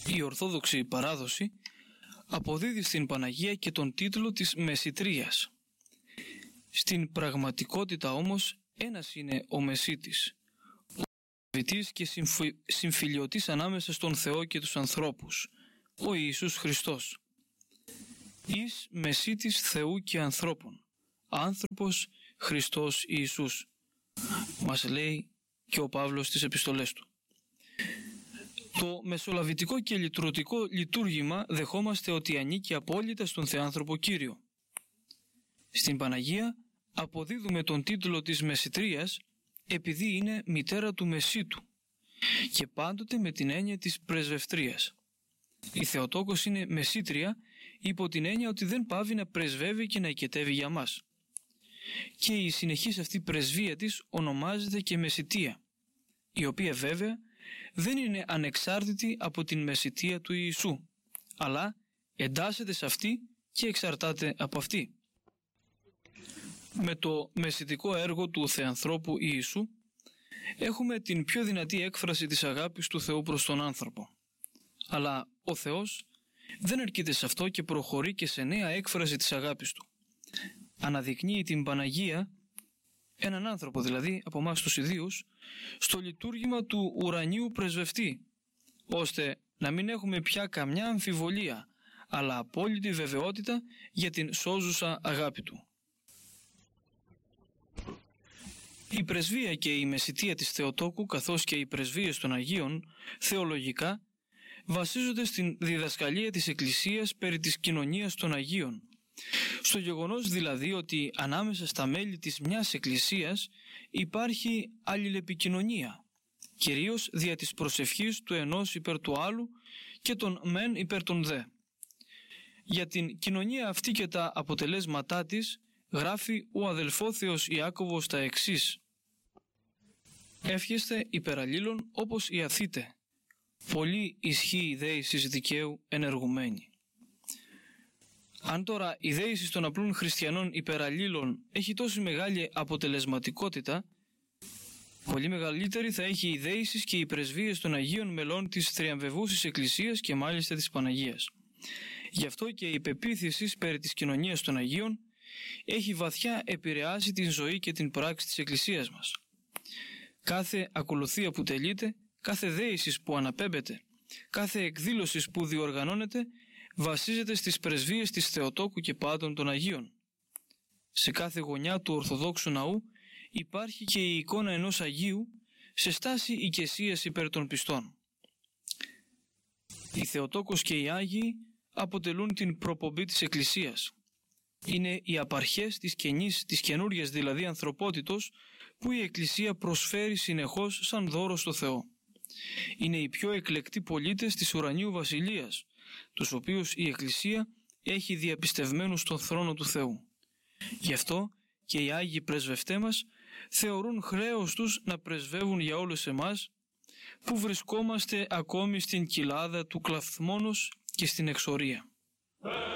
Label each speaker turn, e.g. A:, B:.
A: Η Ορθόδοξη παράδοση αποδίδει στην Παναγία και τον τίτλο της Μεσιτρίας. Στην πραγματικότητα όμως ένας είναι ο Μεσίτης, ο Μεσιτής και συμφιλιωτής ανάμεσα στον Θεό και τους ανθρώπους, ο Ιησούς Χριστός. Εις Μεσίτης Θεού και ανθρώπων, άνθρωπος Χριστός Ιησούς, μας λέει και ο Παύλος στις επιστολές του. Το μεσολαβητικό και λυτρωτικό λειτουργήμα δεχόμαστε ότι ανήκει απόλυτα στον Θεάνθρωπο Κύριο. Στην Παναγία αποδίδουμε τον τίτλο της Μεσιτρίας επειδή είναι μητέρα του Μεσίτου και πάντοτε με την έννοια της πρεσβευτρίας. Η Θεοτόκος είναι Μεσίτρια υπό την έννοια ότι δεν πάβει να πρεσβεύει και να οικετεύει για μας. Και η συνεχής αυτή πρεσβεία της ονομάζεται και Μεσιτεία, η οποία βέβαια δεν είναι ανεξάρτητη από την Μεσιτεία του Ιησού, αλλά εντάσσεται σε αυτή και εξαρτάται από αυτή. Με το μεσιτικό έργο του Θεανθρώπου Ιησού έχουμε την πιο δυνατή έκφραση της αγάπης του Θεού προς τον άνθρωπο. Αλλά ο Θεός δεν αρκείται σε αυτό και προχωρεί και σε νέα έκφραση της αγάπης του. Αναδεικνύει την Παναγία, έναν άνθρωπο δηλαδή από εμάς τους ιδίους, στο λειτουργήμα του ουρανίου πρεσβευτή, ώστε να μην έχουμε πια καμιά αμφιβολία, αλλά απόλυτη βεβαιότητα για την σώζουσα αγάπη του. Η πρεσβεία και η μεσιτεία της Θεοτόκου, καθώς και οι πρεσβείες των Αγίων, θεολογικά, βασίζονται στην διδασκαλία της Εκκλησίας περί της κοινωνίας των Αγίων, στο γεγονός δηλαδή ότι ανάμεσα στα μέλη της μιας Εκκλησίας υπάρχει αλληλεπικοινωνία, κυρίως δια της προσευχής του ενός υπέρ του άλλου και των μεν υπέρ των δε. Για την κοινωνία αυτή και τα αποτελέσματά της γράφει ο αδελφόθεος Ιάκωβος τα εξής: «Εύχεστε υπεραλλήλων όπως ιαθείτε, πολύ ισχύει η δέησης δικαίου ενεργουμένη». Αν τώρα η δέηση των απλών χριστιανών υπεραλλήλων έχει τόση μεγάλη αποτελεσματικότητα, πολύ μεγαλύτερη θα έχει η δέηση και οι πρεσβείες των Αγίων μελών της θριαμβευούσης Εκκλησίας και μάλιστα της Παναγίας. Γι' αυτό και η πεποίθηση περί της κοινωνίας των Αγίων έχει βαθιά επηρεάσει την ζωή και την πράξη της Εκκλησίας μας. Κάθε ακολουθία που τελείται, κάθε δέησης που αναπέμπεται, κάθε εκδήλωση που διοργανώνεται βασίζεται στις πρεσβείες της Θεοτόκου και πάντων των Αγίων. Σε κάθε γωνιά του Ορθοδόξου ναού υπάρχει και η εικόνα ενός Αγίου σε στάση οικεσίας υπέρ των πιστών. Η Θεοτόκος και οι Άγιοι αποτελούν την προπομπή της Εκκλησίας. Είναι οι απαρχές της καινούριας δηλαδή ανθρωπότητος που η Εκκλησία προσφέρει συνεχώς σαν δώρο στο Θεό. Είναι οι πιο εκλεκτοί πολίτες της ουρανίου βασιλείας, τους οποίους η Εκκλησία έχει διαπιστευμένους στον θρόνο του Θεού. Γι' αυτό και οι Άγιοι πρεσβευτές μας θεωρούν χρέος τους να πρεσβεύουν για όλους εμάς που βρισκόμαστε ακόμη στην κοιλάδα του κλαθμόνος και στην εξορία.